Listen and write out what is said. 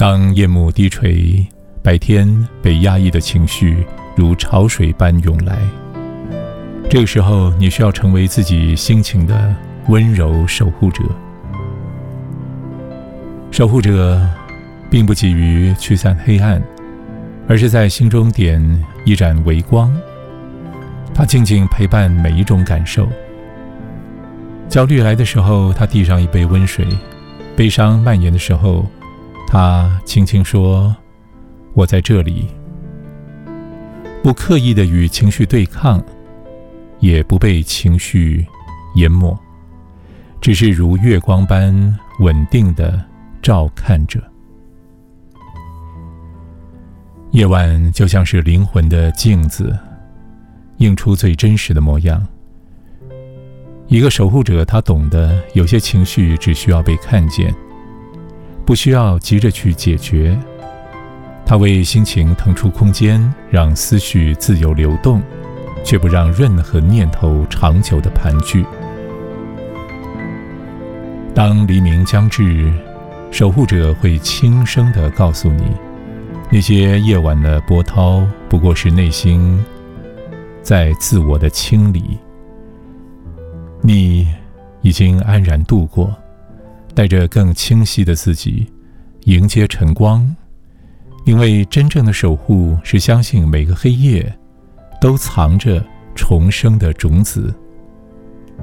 当夜幕低垂，白天被压抑的情绪如潮水般涌来，这个时候你需要成为自己心情的温柔守护者。守护者并不急于驱散黑暗，而是在心中点一盏微光，他静静陪伴每一种感受。焦虑来的时候，他递上一杯温水；悲伤蔓延的时候，他轻轻说：“我在这里。”不刻意地与情绪对抗，也不被情绪淹没，只是如月光般稳定地照看着。夜晚就像是灵魂的镜子，映出最真实的模样。一个守护者，他懂得有些情绪只需要被看见，不需要急着去解决。他为心情腾出空间，让思绪自由流动，却不让任何念头长久的盘踞。当黎明将至，守护者会轻声地告诉你，那些夜晚的波涛不过是内心在自我的清理。你已经安然度过，带着更清晰的自己迎接晨光。因为真正的守护是相信每个黑夜都藏着重生的种子。